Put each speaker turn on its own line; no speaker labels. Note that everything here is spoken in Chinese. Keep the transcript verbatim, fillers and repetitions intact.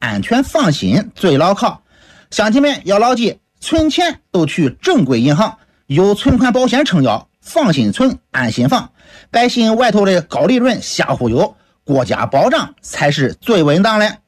安全放心最牢靠。乡亲们要牢记，存钱都去正规银行，有存款保险撑腰，放心存，安心放。别信外头的高利润瞎忽悠，国家保障才是最稳当的。